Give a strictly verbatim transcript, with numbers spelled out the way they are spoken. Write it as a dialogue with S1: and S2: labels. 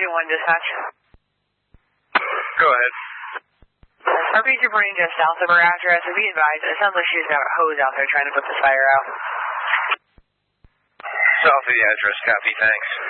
S1: two one dispatch.
S2: Go ahead.
S1: Our picture pointing just south of her address. Be advised, it sounds like she's got a hose out there trying to put the fire out.
S2: South of the address, copy, thanks.